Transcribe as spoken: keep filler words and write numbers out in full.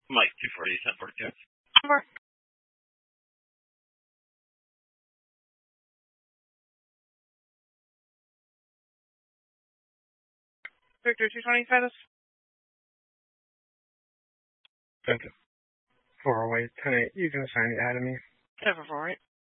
Mike, two forty, ten forty-two. Over. Victor two twenty status. Center. four oh eight, ten eight. You can assign the enemy. Over four eight.